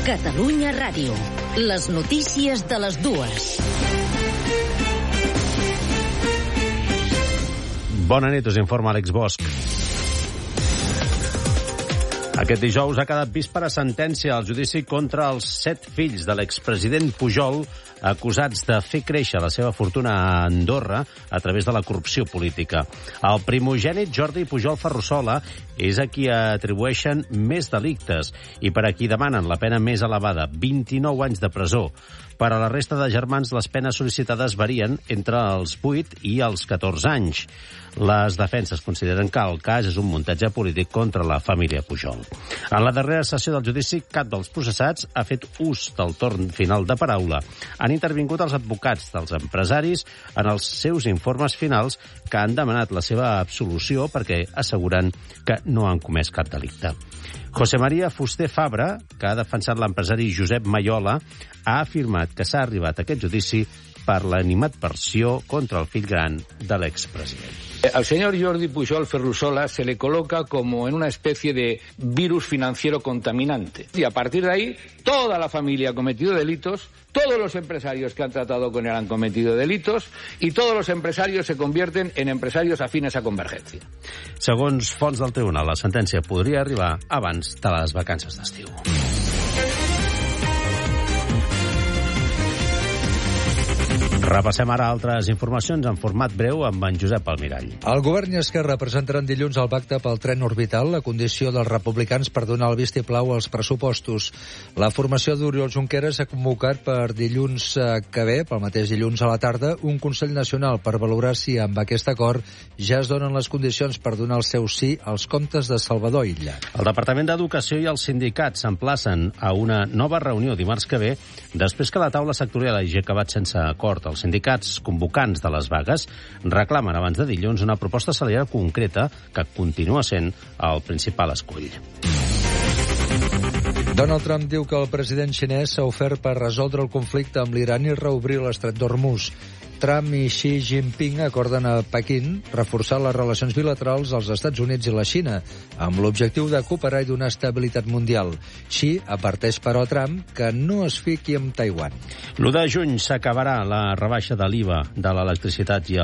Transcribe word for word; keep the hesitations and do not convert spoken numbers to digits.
Catalunya Ràdio. Les notícies de les dues. Bona nit, us informa Àlex Bosch. Aquest dijous ha quedat víspera sentència al judici contra els set fills de l'expresident Pujol acusats de fer créixer la seva fortuna a Andorra a través de la corrupció política. El primogènit Jordi Pujol Ferrusola és a qui atribueixen més delictes i per a qui demanen la pena més elevada, vint-i-nou anys de presó. Per a la resta de germans, les penes sol·licitades varien entre els vuit i els catorze anys. Les defenses consideren que el cas és un muntatge polític contra la família Pujol. En la darrera sessió del judici, cap dels processats ha fet ús del torn final de paraula. Han intervingut els advocats dels empresaris en els seus informes finals que han demanat la seva absolució perquè asseguren que no han comès cap delicte. José María Fuster Fabra, que ha defensat l'empresari Josep Mayola, ha afirmat que s'ha arribat a aquest judici per l'animadversió contra el fill gran de l'expresident. Al señor Jordi Pujol Ferrusola se le coloca como en una especie de virus financiero contaminante. Y a partir de ahí, toda la familia ha cometido delitos, todos los empresarios que han tratado con él han cometido delitos y todos los empresarios se convierten en empresarios afines a Convergencia. Segons fonts del tribunal, la sentència podria arribar abans de les vacances d'estiu. Repassem ara altres informacions en format breu amb en Josep Almirall. El govern i Esquerra presentaran dilluns el pacte pel tren orbital, la condició dels republicans per donar el vistiplau als pressupostos. La formació d'Oriol Junqueras ha convocat per dilluns que ve, pel mateix dilluns a la tarda, un Consell Nacional per valorar si amb aquest acord ja es donen les condicions per donar el seu sí als comptes de Salvador Illa. El Departament d'Educació i els sindicats s'emplacen a una nova reunió dimarts que ve, després que la taula sectorial hagi acabat sense acord. Els sindicats convocants de les vagues reclamen abans de dilluns una proposta salarial concreta que continua sent el principal escull. Donald Trump diu que el president xinès s'ha ofert per resoldre el conflicte amb l'Iran i reobrir l'estret d'Hormuz. Trump i Xi Jinping acorden a Pequín reforçar les relacions bilaterals als Estats Units i la Xina, amb l'objectiu de cooperar i donar estabilitat mundial. Xi adverteix, però, a Trump que no es fiqui amb Taiwan. l'u de juny s'acabarà la rebaixa de l'I V A de l'electricitat i